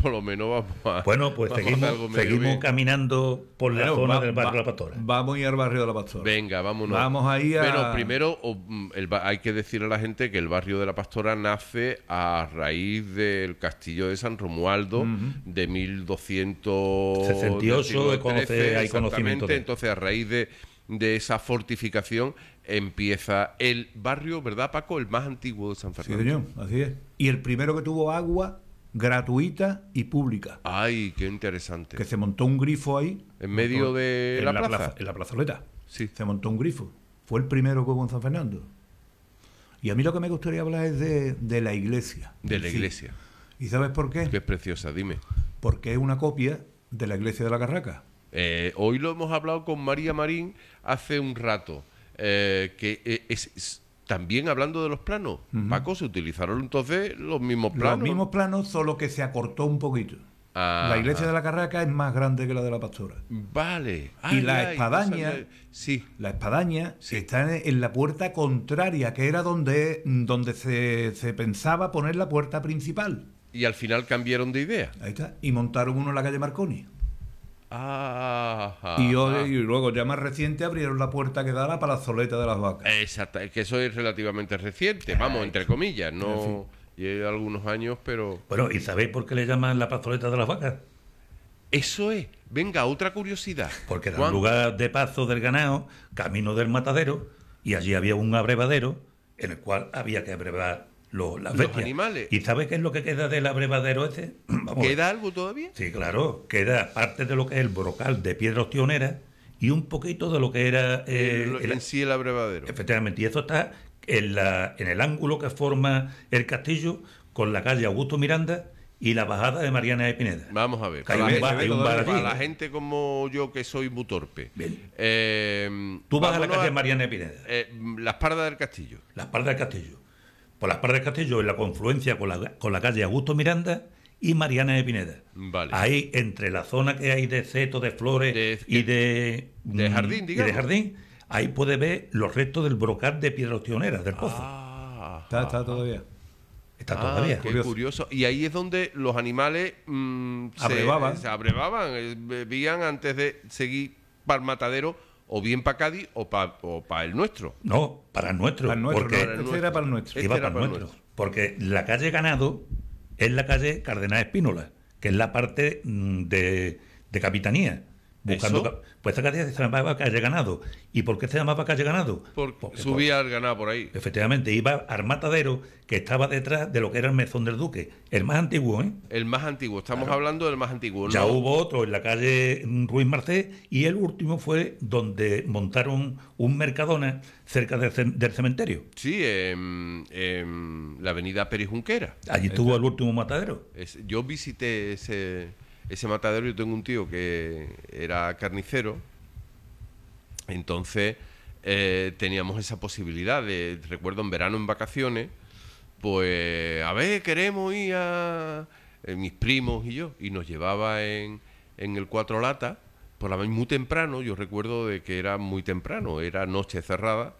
por lo menos vamos a... Bueno, pues vamos a hacer algo medio seguimos bien. caminando por la zona del barrio de la Pastora. Vamos a ir al barrio de la Pastora. Venga, vámonos. Vamos ahí a... Pero primero hay que decir a la gente que el barrio de la Pastora nace a raíz del castillo de San Romualdo de 1268, hay conocimiento de... Entonces, a raíz de esa fortificación empieza el barrio, ¿verdad, Paco? El más antiguo de San Fernando. Sí, señor, así es. Y el primero que tuvo agua gratuita y pública. Ay, qué interesante. Que se montó un grifo ahí. En medio de la plaza. En la plazoleta. Sí. Se montó un grifo. Fue el primero que hubo en San Fernando. Y a mí lo que me gustaría hablar es de la iglesia. De la Sí. iglesia. ¿Y sabes por qué? Que es preciosa, dime. Porque es una copia de la iglesia de la Carraca. Hoy lo hemos hablado con María Marín hace un rato. Es también hablando de los planos. Paco, se utilizaron entonces los mismos planos. Los mismos planos, solo que se acortó un poquito. La iglesia de la Carraca es más grande que la de la Pastora. Vale. Y la espadaña, sí. La espadaña está en la puerta contraria, que era donde se pensaba poner la puerta principal. Y al final cambiaron de idea. Ahí está. Y montaron uno en la calle Marconi. Ajá. Y luego, ya más reciente, abrieron la puerta que da a la Palazoleta de las Vacas. Exacto. Es que eso es relativamente reciente. Vamos, entre comillas. No... Y hay algunos años, pero... Bueno, ¿y sabéis por qué le llaman la Plazoleta de las Vacas? Eso es. Venga, otra curiosidad. Porque era un lugar de paso del ganado, camino del matadero, y allí había un abrevadero en el cual había que abrevar las bestias. Animales. ¿Y sabes qué es lo que queda del abrevadero ese? ¿Queda algo todavía? Sí, claro. Queda parte de lo que es el brocal de piedra ostionera y un poquito de lo que era... en sí el abrevadero. Efectivamente. Y eso está en el ángulo que forma el castillo con la calle Augusto Miranda y la bajada de Mariana de Pineda. Vamos a ver. Hay un bar allí. Para la gente como yo, que soy muy torpe. Tú vas a la calle Mariana de Pineda. La espalda del castillo. La espalda del castillo. Por la espalda del castillo, en la confluencia con la calle Augusto Miranda y Mariana de Pineda. Vale. Ahí, entre la zona que hay de seto, de flores y de jardín, digamos. Y de jardín, ahí puede ver los restos del brocal de piedra ostionera del pozo. Está todavía. Está todavía. Qué curioso. Y ahí es donde los animales se abrevaban, bebían antes de seguir para el matadero, o bien para Cádiz o para el nuestro. No, para el nuestro. Porque era para el nuestro. Iba para el nuestro. Porque la calle Ganado es la calle Cardenal Espínola, que es la parte de capitanía. Buscando, pues esta calle se llamaba Calle Ganado. ¿Y por qué se llamaba Calle Ganado? Porque subía el ganado por ahí. Efectivamente, iba al matadero que estaba detrás de lo que era el mesón del Duque. El más antiguo, ¿eh? El más antiguo, estamos hablando del más antiguo. Ya hubo otro en la calle Ruiz Marcé y el último fue donde montaron un Mercadona cerca del cementerio. Sí, en la avenida Pérez Junquera. Allí estuvo el último matadero. Yo visité ese matadero. Yo tengo un tío que era carnicero, entonces teníamos esa posibilidad de, recuerdo en verano en vacaciones, pues a ver, queremos ir a mis primos y yo, y nos llevaba en el Cuatro Latas por la mañana muy temprano. Yo recuerdo de que era muy temprano, era noche cerrada.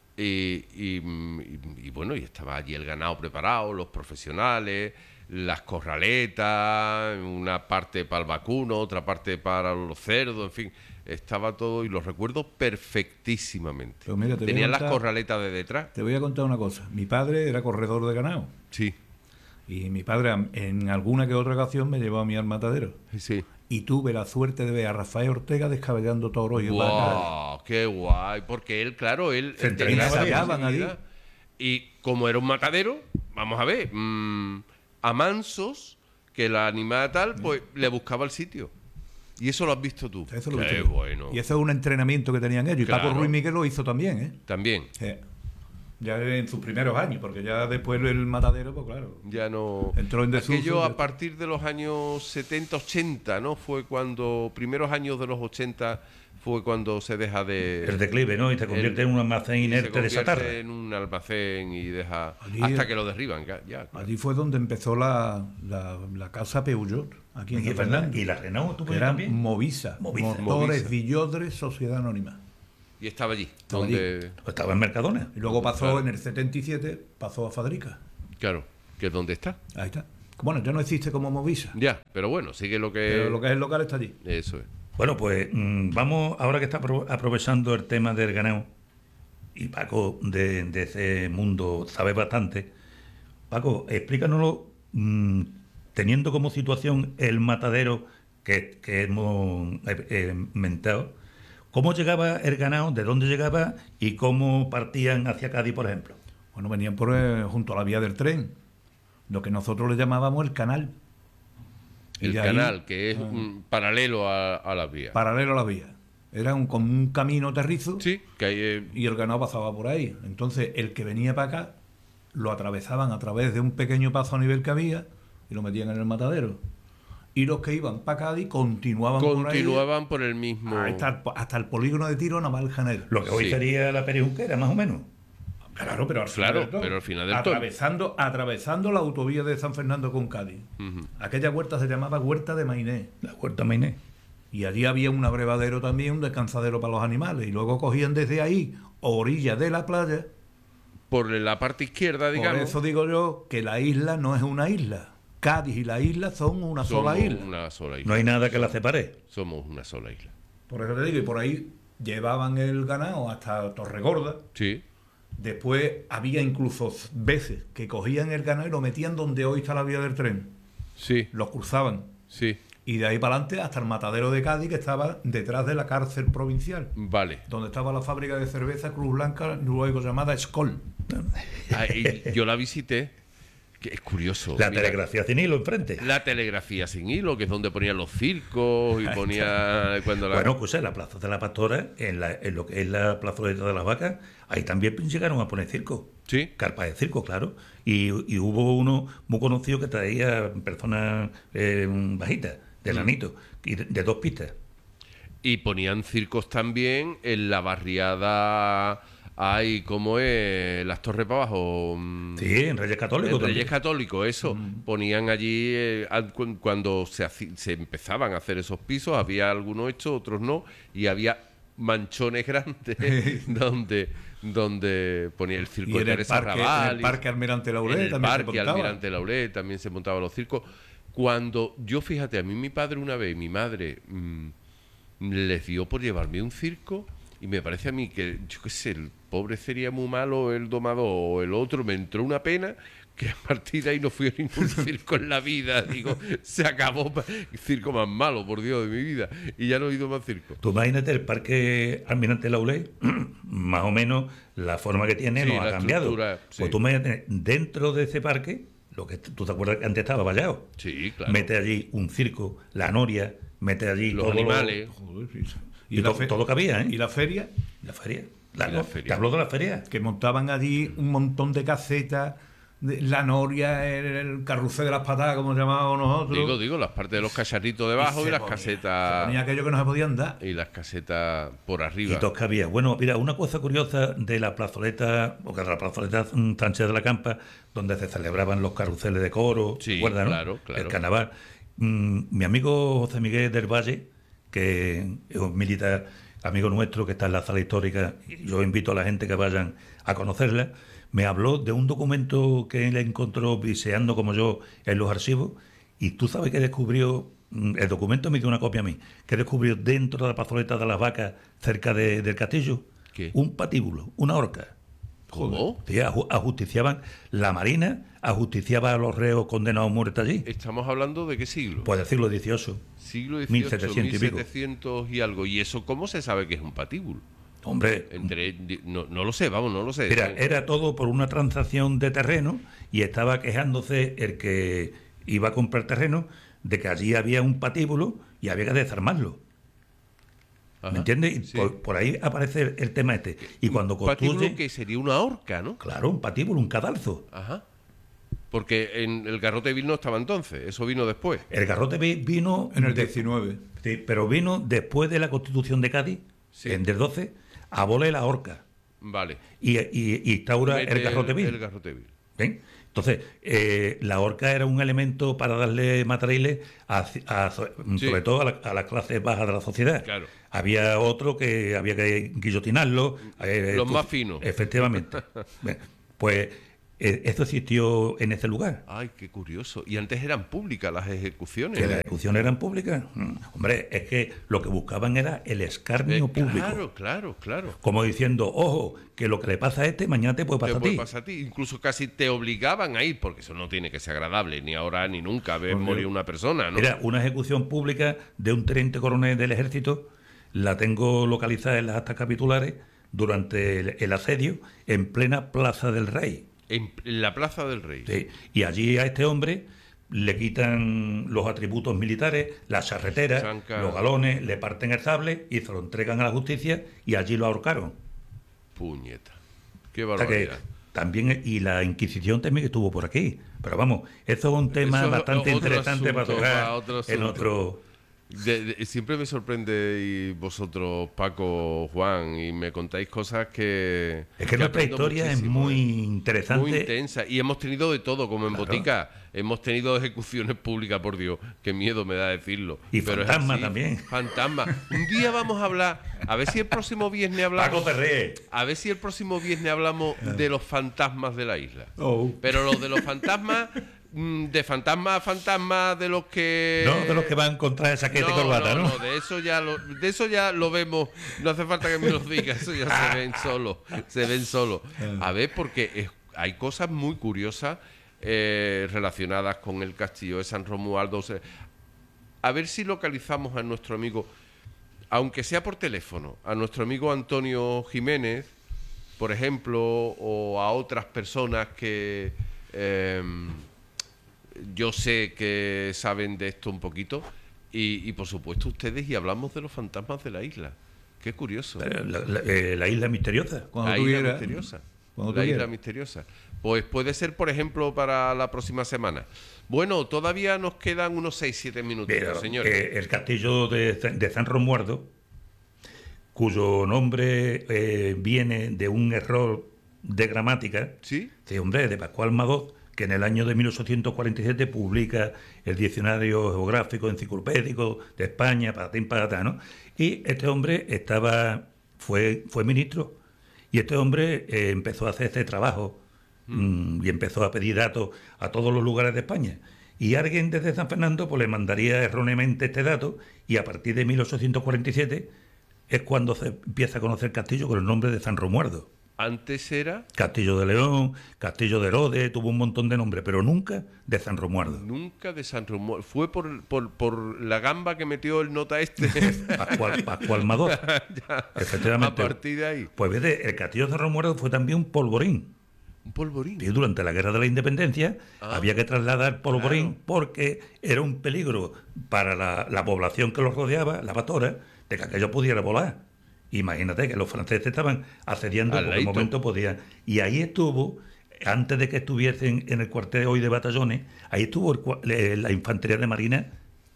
Y bueno, y estaba allí el ganado preparado, los profesionales, las corraletas, una parte para el vacuno, otra parte para los cerdos, en fin, estaba todo, y lo recuerdo perfectísimamente. Pero mira, tenían las corraletas de detrás. Te voy a contar una cosa. Mi padre era corredor de ganado. Sí. Y mi padre en alguna que otra ocasión me llevó a mí al matadero. Sí. Y tuve la suerte de ver a Rafael Ortega descabellando toros y ¡Wow! ¡Qué guay! Porque él, claro, él tenía esa posibilidad. Y como era un matadero, vamos a ver, a mansos, que la animada tal, pues le buscaba el sitio. Y eso lo has visto tú. Eso lo he Qué visto. bueno. Y eso es un entrenamiento que tenían ellos. Y Claro. Paco Ruiz Miguel lo hizo también, ¿eh? También. Ya en sus primeros años, porque ya después el matadero, pues claro. Ya no. Entró en desuso. Aquello a partir de los años 70, 80, ¿no? Fue cuando, primeros años de los 80, fue cuando se deja de... El declive, ¿no? Y se convierte en un almacén inerte de chatarra. En un almacén y deja... Allí, hasta que lo derriban, ya. Claro. Allí fue donde empezó la casa Peugeot, aquí en San Fernando. Y la Renault, ¿tú que era también? Movisa. Motores Movisa. Villodres, Sociedad Anónima. Y estaba allí. Estaba Estaba en Mercadona. Y luego pasó, Claro. en el 77, pasó a Fadrica. Claro, que es donde está. Ahí está. Bueno, ya no existe como Movisa, Ya, pero bueno, sigue lo que... pero lo que es el local está allí. Eso es. Bueno, pues vamos, ahora que está aprovechando el tema del ganado, y Paco de ese mundo sabe bastante, Paco, explícanoslo, teniendo como situación el matadero que hemos mentado, ¿cómo llegaba el ganado, de dónde llegaba y cómo partían hacia Cádiz, por ejemplo? Bueno, venían junto a la vía del tren, lo que nosotros le llamábamos el canal. Y El de ahí, canal, que es paralelo a la vía. paralelo a la vía. Era como un camino terrizo. Sí, que hay... Y el ganado pasaba por ahí. Entonces, el que venía para acá lo atravesaban a través de un pequeño paso a nivel que había y lo metían en el matadero. Y los que iban para Cádiz continuaban por el mismo... por ahí hasta el polígono de tiro Navaljanero. Lo que hoy Sí. sería la Perijunquera, más o menos. Claro, pero al final Claro, del todo. pero al final del todo. Atravesando la autovía de San Fernando con Cádiz. Ujú. Aquella huerta se llamaba Huerta de Mainé. La Huerta Mainé. Y allí había un abrevadero también, un descansadero para los animales. Y luego cogían desde ahí, orilla de la playa. Por la parte izquierda, digamos. Por eso digo yo que la isla no es una isla. Cádiz y la isla son una sola somos isla. una sola isla. No hay nada que la separe. Somos una sola isla. Por eso te digo, y por ahí llevaban el ganado hasta Torregorda. Sí. Después había incluso veces que cogían el ganado y lo metían donde hoy está la vía del tren. Sí. Lo cruzaban. Sí. Y de ahí para adelante hasta el matadero de Cádiz, que estaba detrás de la cárcel provincial, Vale. donde estaba la fábrica de cerveza Cruz Blanca, luego llamada Skol. Y yo la visité, que es curioso. La mira, telegrafía sin hilo enfrente. La telegrafía sin hilo, que es donde ponían los circos y ponía... cuando la... Bueno, pues en la Plaza de la Pastora, en lo que es la plazoleta de las vacas, ahí también llegaron a poner circo. Sí. Carpas de circo, claro. Y hubo uno muy conocido que traía personas bajitas, de lanito, y de 2 pistas. Y ponían circos también en la barriada... Hay, ¿cómo es? Las Torres para abajo. Sí, en Reyes Católicos En también. Reyes Católicos, eso. Ponían allí, cuando se empezaban a hacer esos pisos, había algunos hechos, otros no, y había manchones grandes donde ponía el circo Y de en el Teresa parque, Raval. en el parque Almirante Laurel en el también se parque montaba. Almirante Laurel también se montaban los circos. Cuando yo, fíjate, a mí mi padre una vez, mi madre, les dio por llevarme a un circo. Y me parece a mí que, yo qué sé, el pobre sería muy malo, el domador o el otro, me entró una pena que a partir de ahí no fui a ningún circo en la vida. Digo, se acabó el circo más malo, por Dios, de mi vida. Y ya no he ido más circo. Tú imagínate el parque Almirante Laurel, más o menos la forma que tiene Sí, no ha la cambiado. estructura, sí. Pues tú imagínate, dentro de ese parque, lo que tú te acuerdas que antes estaba vallado. Sí, claro. Mete allí un circo, la noria, mete allí Los todo animales. Joder, sí, sí. Y todo cabía, ¿eh? Y la feria, La feria. Y la feria. Te hablo de la feria. que montaban allí un montón de casetas, la noria, el carrusel de las patadas, como llamábamos nosotros. Digo, las partes de los cacharritos debajo y, se las ponía- casetas. se ponía aquello que no se podían dar. Y las casetas por arriba. Y todo cabía. Bueno, mira, una cosa curiosa de la plazoleta, o que de la plazoleta Sánchez de la Campa, donde se celebraban los carruseles de coro, Sí, ¿te acuerdas, no? claro, claro. El carnaval. Mi amigo José Miguel del Valle, que es un militar amigo nuestro que está en la sala histórica, y yo invito a la gente que vayan a conocerla, me habló de un documento que él encontró viseando como yo en los archivos, y tú sabes que descubrió, el documento me dio una copia a mí, que descubrió dentro de la plazoleta de las vacas, cerca del castillo, ¿Qué? un patíbulo, una horca. ¿Cómo? Sí, ajusticiaban la marina, ajusticiaba a los reos condenados a muerte allí. Estamos hablando de qué siglo. Pues del siglo XVIII. Siglo XVIII, 1700 y pico. 1700 y algo. ¿Y eso cómo se sabe que es un patíbulo? Hombre, No lo sé, vamos, no lo sé. mira, era todo por una transacción de terreno y estaba quejándose el que iba a comprar terreno de que allí había un patíbulo y había que desarmarlo. Ajá, ¿Me entiendes? Y sí. por ahí aparece el tema este. Y cuando Un patíbulo construye... que sería una horca, ¿no? Claro, un patíbulo, un cadalso. Ajá. Porque en el garrote vil no estaba entonces, eso vino después. El garrote vino... En el 19. Sí, pero vino después de la Constitución de Cádiz, Sí. en del 12, abole la horca Vale. y instaura Mete el garrote vil. El garrote vil. ¿Ven? Entonces, la horca era un elemento para darle materiales sobre todo a las clases bajas de la sociedad. Claro. Había otro que había que guillotinarlo. Los más finos. Efectivamente. Bien, pues Eso existió en ese lugar. Ay, qué curioso. Y antes eran públicas las ejecuciones. Que las ejecuciones eran públicas. Hombre, es que lo que buscaban era el escarnio público. Claro. Como diciendo, ojo, que lo que le pasa a este, mañana te puede pasar Te a puede ti. pasar a ti. Incluso casi te obligaban a ir, porque eso no tiene que ser agradable, ni ahora ni nunca ver morir una persona, ¿no? Era una ejecución pública de un teniente coronel del ejército, la tengo localizada en las actas capitulares, durante el asedio, en plena Plaza del Rey. En la Plaza del Rey. Sí. Y allí a este hombre le quitan los atributos militares, las charreteras, Chanca. los galones, le parten el sable y se lo entregan a la justicia y allí lo ahorcaron. Puñeta. Qué O sea que barbaridad. también, y la Inquisición también estuvo por aquí. Pero vamos, eso es un tema Eso es bastante otro interesante para asunto, tocar para otro en asunto. otro... Siempre me sorprende y vosotros, Paco, Juan, y me contáis cosas que... Es que nuestra aprendo historia es muchísimo, muy ¿eh? intensa. Muy intensa. Y hemos tenido de todo, como en Claro. Botica. Hemos tenido ejecuciones públicas, por Dios. Qué miedo me da decirlo. Y Pero es fantasma así, también. Fantasma. Un día vamos a hablar, a ver si el próximo viernes Paco hablamos... Ferré. A ver si el próximo viernes hablamos de los fantasmas de la isla. Oh. Pero los de los fantasmas, de fantasma a fantasma, de los que... No de los que van contra esa chaqueta y corbata, ¿no? de eso ya lo vemos. No hace falta que me lo digas, eso ya se ven solo. Se ven solo. A ver, porque hay cosas muy curiosas relacionadas con el castillo de San Romualdo. O sea, a ver si localizamos a nuestro amigo, aunque sea por teléfono, a nuestro amigo Antonio Jiménez, por ejemplo, o a otras personas que yo sé que saben de esto un poquito, y por supuesto ustedes, y hablamos de los fantasmas de la isla. Qué curioso. La isla misteriosa. Cuando La tú isla quieras. misteriosa. Cuando tú La isla quieras. misteriosa. Pues puede ser, por ejemplo, para la próxima semana. Bueno, todavía nos quedan unos 6-7 minutos, Mira, señores. el castillo de San Romualdo, cuyo nombre viene de un error de gramática, ¿Sí? sí, hombre, de Pascual Madoz, que en el año de 1847 publica el Diccionario Geográfico Enciclopédico de España, patatín patatá, ¿no? Y este hombre fue ministro, y este hombre empezó a hacer este trabajo y empezó a pedir datos a todos los lugares de España. Y alguien desde San Fernando pues le mandaría erróneamente este dato, y a partir de 1847 es cuando se empieza a conocer Castillo con el nombre de San Romualdo. Antes era... Castillo de León, Castillo de Herodes, tuvo un montón de nombres, pero nunca de San Romualdo. Nunca de San Romualdo. Fue por la gamba que metió el nota este. Pascual Madoz. Efectivamente. A partir de ahí. Pues vete, el Castillo de San Romualdo fue también un polvorín. Un polvorín. Y durante la Guerra de la Independencia había que trasladar polvorín, claro. porque era un peligro para la población que los rodeaba, la Batora, de que aquello pudiera volar. Imagínate que los franceses estaban asediando, Al por el ladito. momento podían. Y ahí estuvo, antes de que estuviesen en el cuartel hoy de batallones, ahí estuvo la infantería de marina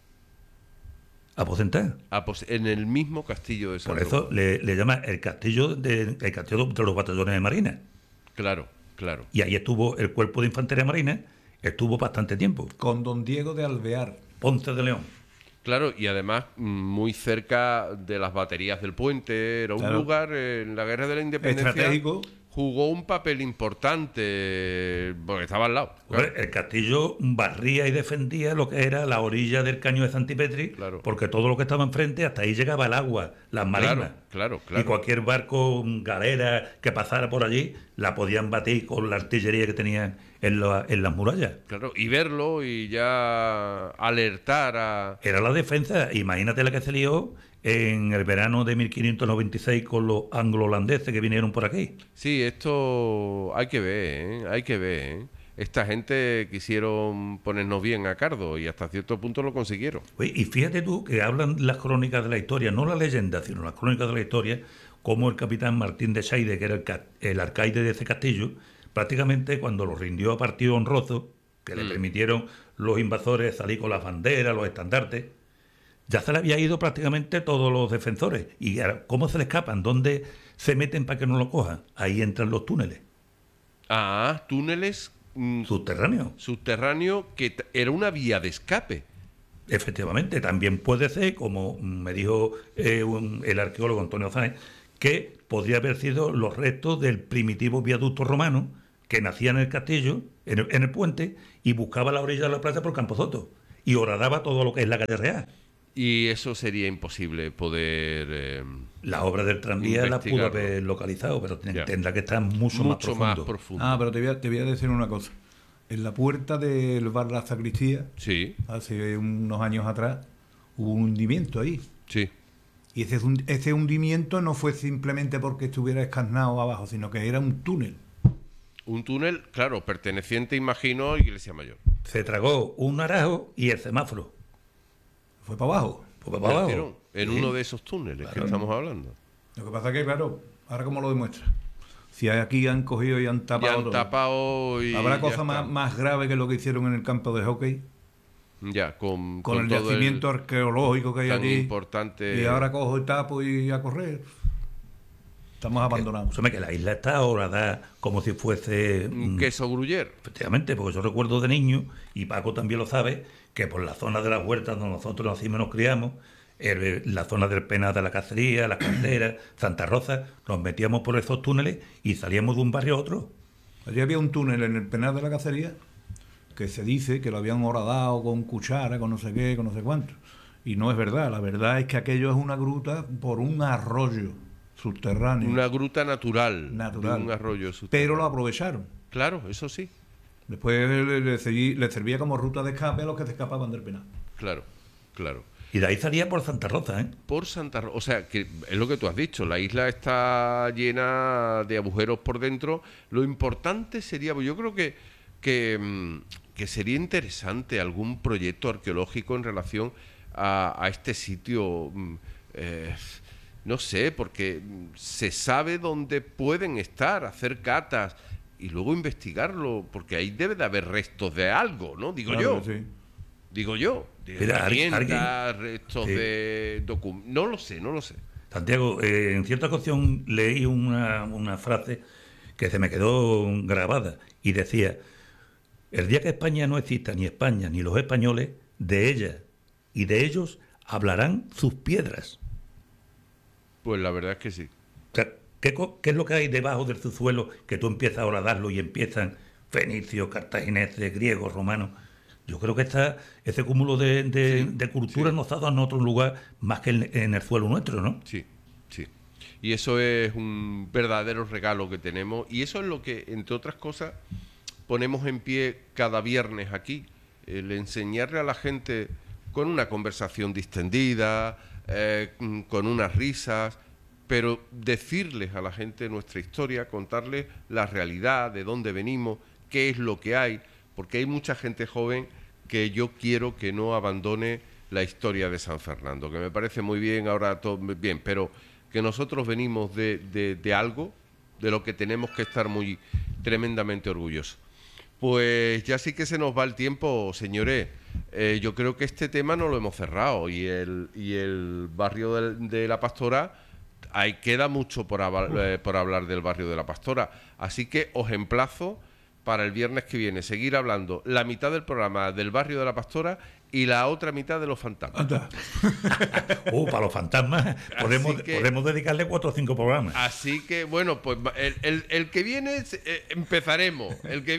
aposentada. Ah, pues en el mismo castillo de San Por eso Romualdo. le llama el castillo de los batallones de marina. Claro. Y ahí estuvo el cuerpo de infantería marina, estuvo bastante tiempo. Con don Diego de Alvear. Ponce de León. Claro, y además muy cerca de las baterías del puente. Era un Claro. lugar en la Guerra de la Independencia. Estratégico. Jugó un papel importante porque estaba al lado. Claro. Hombre, el castillo barría y defendía lo que era la orilla del caño de Santipetri, Claro. porque todo lo que estaba enfrente, hasta ahí llegaba el agua, las marinas. Claro. Y cualquier barco, galera que pasara por allí, la podían batir con la artillería que tenían en las murallas. Claro, y verlo y ya alertar a... Era la defensa. Imagínate la que se lió en el verano de 1596 con los anglo-holandeses que vinieron por aquí. Sí, esto hay que ver, ¿eh? Hay que ver, ¿eh? Esta gente quisieron ponernos bien a cardo y hasta cierto punto lo consiguieron. Oye, y fíjate tú que hablan las crónicas de la historia, no la leyenda, sino las crónicas de la historia, como el capitán Martín de Saide, que era el alcaide de ese castillo, prácticamente cuando lo rindió a partido honroso, que le permitieron los invasores salir con las banderas, los estandartes, ya se le había ido prácticamente todos los defensores. ¿Y ahora, cómo se le escapan? ¿Dónde se meten para que no lo cojan? Ahí entran los túneles Ah, túneles subterráneos. subterráneos que era una vía de escape. Efectivamente, también puede ser, como me dijo el arqueólogo Antonio Sáenz, que podría haber sido los restos del primitivo viaducto romano que nacía en el castillo, en el puente, y buscaba la orilla de la playa por Camposoto. Y horadaba todo lo que es la calle Real. Y eso sería imposible poder... La obra del tranvía la pudo haber localizado, pero tendrá que estar mucho más profundo. Ah, pero te voy a decir una cosa. En la puerta del bar La Sacristía, sí, hace unos años atrás, hubo un hundimiento ahí. Sí. Y ese hundimiento no fue simplemente porque estuviera escarnado abajo, sino que era un túnel. Un túnel, claro, perteneciente, imagino, a Iglesia Mayor. Se tragó un naranjo y el semáforo. Fue para abajo. Fue para abajo. En uno de esos túneles que estamos hablando. Lo que pasa es que, claro, ahora cómo lo demuestra. Si aquí han cogido y han tapado. ¿Habrá cosa más grave que lo que hicieron en el campo de hockey? Ya, con el yacimiento arqueológico que hay allí. Importante. Y ahora cojo y tapo y a correr. Estamos abandonados. Que la isla está horada como si fuese... un queso gruyer. Efectivamente, porque yo recuerdo de niño, y Paco también lo sabe, que por la zona de las huertas donde nosotros nacimos y nos criamos, la zona del Penal de la Cacería, las Canteras, Santa Rosa, nos metíamos por esos túneles y salíamos de un barrio a otro. Allí había un túnel en el Penal de la Cacería que se dice que lo habían horadado con cuchara, con no sé qué, con no sé cuánto. Y no es verdad. La verdad es que aquello es una gruta por un arroyo subterráneo. Una gruta natural. De un arroyo subterráneo. Pero lo aprovecharon. Claro, eso sí. Después le servía como ruta de escape a los que se escapaban del penal. Claro. Y de ahí salía por Santa Rosa, ¿eh? Por Santa Rosa. O sea, que es lo que tú has dicho. La isla está llena de agujeros por dentro. Lo importante sería, yo creo que sería interesante algún proyecto arqueológico en relación a este sitio. No sé, porque se sabe dónde pueden estar, hacer catas y luego investigarlo, porque ahí debe de haber restos de algo, ¿no? Digo yo. De herramientas, restos de documentos. No lo sé. Santiago, en cierta ocasión leí una frase que se me quedó grabada y decía: el día que España no exista, ni España ni los españoles, de ella y de ellos hablarán sus piedras. Pues la verdad es que sí. O sea, ¿qué es lo que hay debajo del subsuelo que tú empiezas a horadarlo y empiezan fenicios, cartagineses, griegos, romanos? Yo creo que ese cúmulo de culturas nos ha dado en otro lugar más que en el suelo nuestro, ¿no? Sí. Y eso es un verdadero regalo que tenemos. Y eso es lo que, entre otras cosas, ponemos en pie cada viernes aquí. El enseñarle a la gente con una conversación distendida, con unas risas, pero decirles a la gente nuestra historia, contarles la realidad, de dónde venimos, qué es lo que hay, porque hay mucha gente joven que yo quiero que no abandone la historia de San Fernando, que me parece muy bien, ahora todo bien, pero que nosotros venimos de algo, de lo que tenemos que estar muy tremendamente orgullosos. Pues ya sí que se nos va el tiempo, señores. Yo creo que este tema no lo hemos cerrado y el barrio de la Pastora, ahí queda mucho por hablar del barrio de la Pastora. Así que os emplazo para el viernes que viene seguir hablando la mitad del programa del barrio de la Pastora y la otra mitad de los fantasmas. Para los fantasmas podemos dedicarle 4 o 5 programas. Así que, bueno, pues el que viene empezaremos.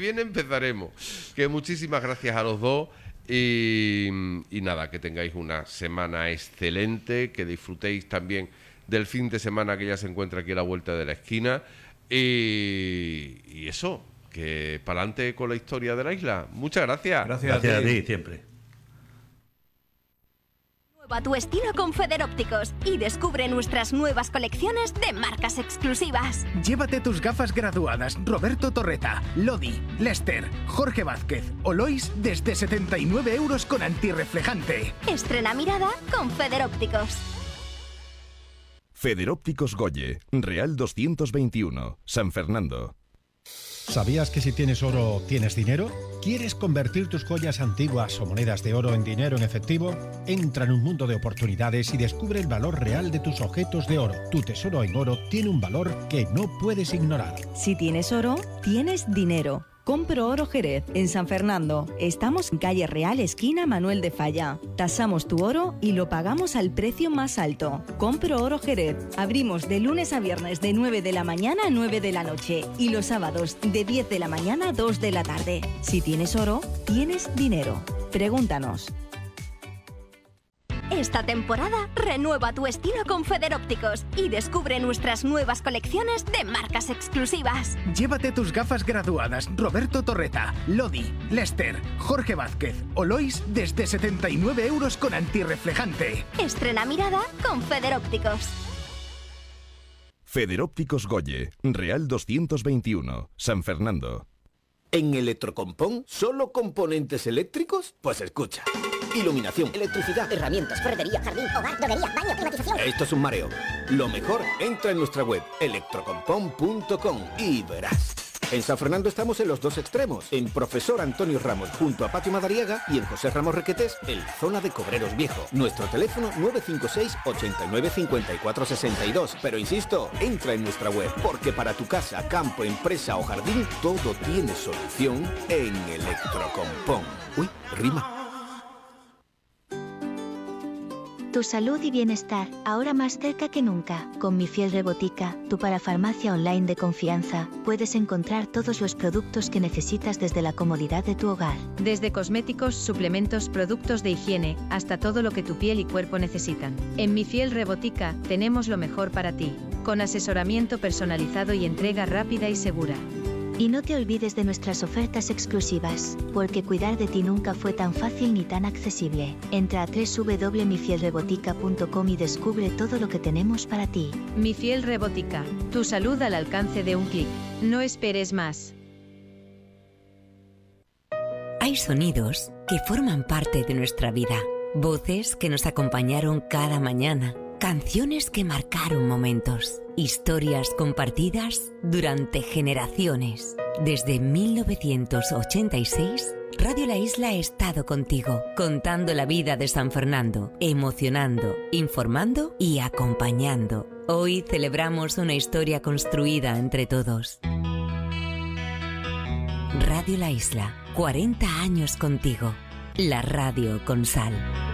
Que muchísimas gracias a los dos y nada, que tengáis una semana excelente, que disfrutéis también del fin de semana que ya se encuentra aquí a la vuelta de la esquina y eso, que para adelante con la historia de la isla. Muchas gracias. Gracias a ti siempre. A tu estilo con Federópticos y descubre nuestras nuevas colecciones de marcas exclusivas. Llévate tus gafas graduadas Roberto Torreta, Lodi, Lester, Jorge Vázquez o Lois desde 79 € con antirreflejante. Estrena mirada con Federópticos. Federópticos Goye, Real 221, San Fernando. ¿Sabías que si tienes oro, tienes dinero? ¿Quieres convertir tus joyas antiguas o monedas de oro en dinero en efectivo? Entra en un mundo de oportunidades y descubre el valor real de tus objetos de oro. Tu tesoro en oro tiene un valor que no puedes ignorar. Si tienes oro, tienes dinero. Compro Oro Jerez, en San Fernando. Estamos en calle Real, esquina Manuel de Falla. Tasamos tu oro y lo pagamos al precio más alto. Compro Oro Jerez. Abrimos de lunes a viernes de 9 de la mañana a 9 de la noche y los sábados de 10 de la mañana a 2 de la tarde. Si tienes oro, tienes dinero. Pregúntanos. Esta temporada renueva tu estilo con Federópticos y descubre nuestras nuevas colecciones de marcas exclusivas. Llévate tus gafas graduadas Roberto Torreta, Lodi, Lester, Jorge Vázquez o Lois desde 79 € con antirreflejante. Estrena mirada con Federópticos. Federópticos Goye, Real 221, San Fernando. ¿En Electrocompón solo componentes eléctricos? Pues escucha. Iluminación, electricidad, herramientas, ferretería, jardín, hogar, droguería, baño, climatización. Esto es un mareo. Lo mejor, entra en nuestra web electrocompón.com y verás. En San Fernando estamos en los dos extremos, en Profesor Antonio Ramos junto a Patio Madariaga y en José Ramos Requetés en la zona de Cobreros Viejo. Nuestro teléfono 956 89 54 62. Pero insisto, entra en nuestra web porque para tu casa, campo, empresa o jardín todo tiene solución en Electrocompón. Uy, rima. Tu salud y bienestar, ahora más cerca que nunca. Con Mi Fiel Rebotica, tu parafarmacia online de confianza, puedes encontrar todos los productos que necesitas desde la comodidad de tu hogar. Desde cosméticos, suplementos, productos de higiene, hasta todo lo que tu piel y cuerpo necesitan. En Mi Fiel Rebotica, tenemos lo mejor para ti, con asesoramiento personalizado y entrega rápida y segura. Y no te olvides de nuestras ofertas exclusivas, porque cuidar de ti nunca fue tan fácil ni tan accesible. Entra a www.mifielrebotica.com y descubre todo lo que tenemos para ti. Mi Fiel Rebotica, tu salud al alcance de un clic. No esperes más. Hay sonidos que forman parte de nuestra vida, voces que nos acompañaron cada mañana, canciones que marcaron momentos, historias compartidas durante generaciones. Desde 1986, Radio La Isla ha estado contigo, contando la vida de San Fernando, emocionando, informando y acompañando. Hoy celebramos una historia construida entre todos. Radio La Isla, 40 años contigo. La radio con sal.